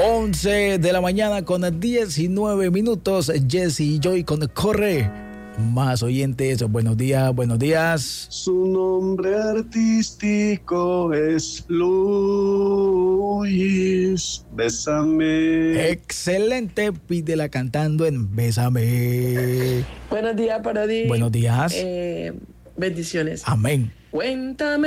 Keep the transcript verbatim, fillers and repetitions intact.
once de la mañana con diecinueve minutos. Jesse y Joy con Corre. Más oyentes, buenos días, buenos días. Su nombre artístico es Luis. Bésame. Excelente, pídela cantando en Bésame. Buenos días, Parodi. Buenos días. Eh, bendiciones. Amén. Cuéntame.